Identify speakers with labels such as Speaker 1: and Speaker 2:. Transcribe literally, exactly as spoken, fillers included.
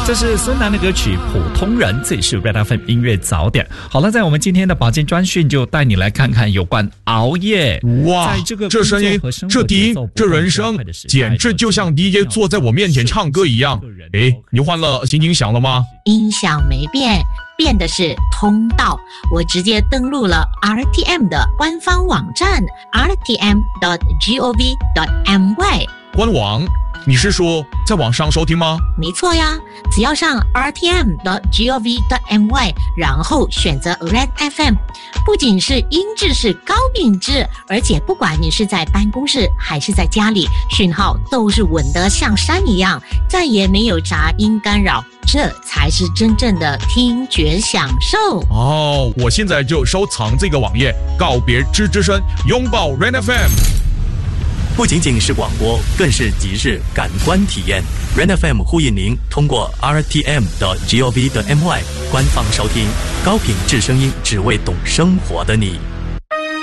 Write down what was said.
Speaker 1: 这是孙楠的歌曲《普通人》，这里是 Red F M 音乐早点。好了，在我们今天的保健专讯，就带你来看看有关熬夜。
Speaker 2: 哇，
Speaker 1: 在这个
Speaker 2: 这声音，这低音，这人声，简直就像 D J 坐在我面前唱歌一样。诶，你换了新音响了吗？
Speaker 3: 音响没变，变的是通道。我直接登录了 R T M 的官方网站 r t m dot gov dot my。
Speaker 2: 官网？你是说在网上收听吗？
Speaker 3: 没错呀，只要上 r t m dot gov dot my， 然后选择 Red F M， 不仅是音质是高品质，而且不管你是在办公室还是在家里，讯号都是稳得像山一样，再也没有杂音干扰，这才是真正的听觉享受。
Speaker 2: 哦，我现在就收藏这个网页，告别吱吱声，拥抱 Red F M。
Speaker 4: 不仅仅是广播，更是即日感官体验。Red F M 呼应您通过 r t m dot gov dot my 官方收听高品质声音，只为懂生活的你。